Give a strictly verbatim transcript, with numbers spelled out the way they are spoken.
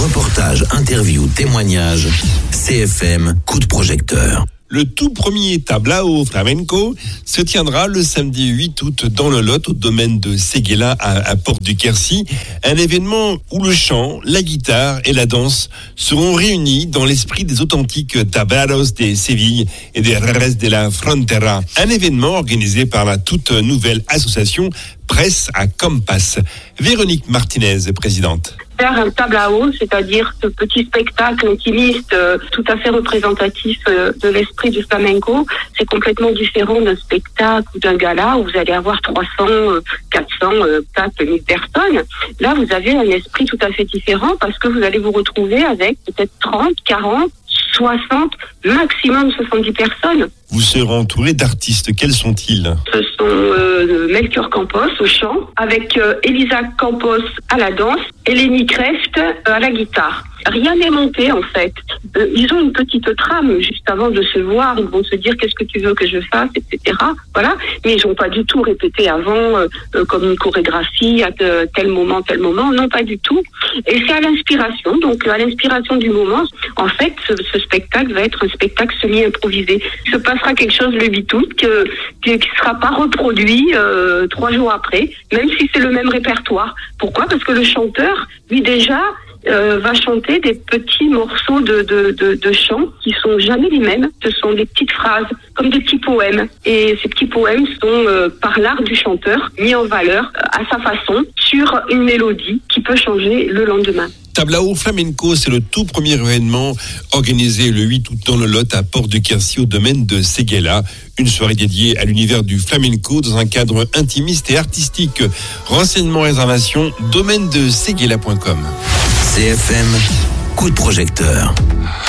Reportages, interviews, témoignages. C F M, coup de projecteur. Le tout premier tablao flamenco se tiendra le samedi huit août dans le Lot, au domaine de Séguéla à, à Porte du Quercy. Un événement où le chant, la guitare et la danse seront réunis dans l'esprit des authentiques tablaos de Séville et des Reres de la Frontera. Un événement organisé par la toute nouvelle association Presse à Compass. Véronique Martinez, présidente. Faire un tablao, c'est-à-dire ce petit spectacle intimiste euh, tout à fait représentatif euh, de l'esprit du flamenco, c'est complètement différent d'un spectacle ou d'un gala où vous allez avoir trois cents, euh, quatre cents, euh, peut-être mille personnes. Là, vous avez un esprit tout à fait différent parce que vous allez vous retrouver avec peut-être trente, quarante, soixante, maximum soixante-dix personnes. Vous serez entouré d'artistes. Quels sont-ils ? Ce sont euh, Melchior Campos au chant, avec euh, Elisa Campos à la danse, Eleni Kreft euh, à la guitare. Rien n'est monté en fait. Euh, ils ont une petite trame juste avant de se voir. Ils vont se dire qu'est-ce que tu veux que je fasse, et cetera. Voilà. Mais ils n'ont pas du tout répété avant euh, euh, comme une chorégraphie à de, tel moment, tel moment. Non, pas du tout. Et c'est à l'inspiration. Donc à l'inspiration du moment, en fait, ce, ce spectacle va être un spectacle semi-improvisé. Il se passera quelque chose le huit août que, qui ne sera pas reproduit euh, trois jours après, même si c'est le même répertoire. Pourquoi ? Parce que le chanteur, lui déjà, Euh, va chanter des petits morceaux de, de, de, de chants qui sont jamais les mêmes. Ce sont des petites phrases, comme des petits poèmes. Et ces petits poèmes sont, euh, par l'art du chanteur, mis en valeur euh, à sa façon sur une mélodie qui peut changer le lendemain. Tablao Flamenco, c'est le tout premier événement organisé le huit août dans le Lot à Porte du Quercy au domaine de Séguéla. Une soirée dédiée à l'univers du flamenco dans un cadre intimiste et artistique. Renseignements, réservations, domaine de séguéla point com. C F M, coup de projecteur.